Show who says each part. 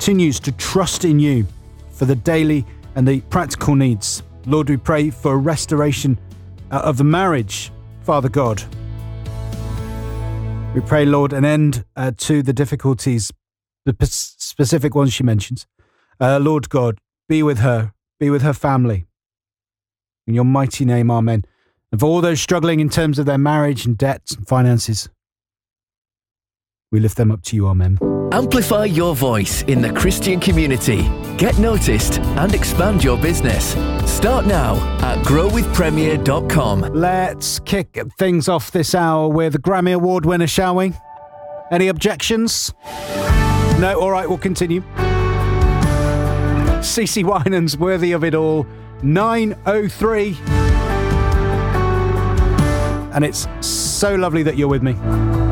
Speaker 1: continues to trust in you for the daily and the practical needs. Lord, we pray for a restoration of the marriage, Father God. We pray, Lord, an end to the difficulties, the specific ones she mentions. Lord God, be with her family. In your mighty name, amen. And for all those struggling in terms of their marriage and debts and finances, we lift them up to you, amen.
Speaker 2: Amplify your voice in the Christian community. Get noticed and expand your business. Start now at growwithpremier.com.
Speaker 1: Let's kick things off this hour with a Grammy Award winner, shall we? Any objections? No? All right, we'll continue. CeCe Winans, Worthy of It All, 9:03. And it's so lovely that you're with me.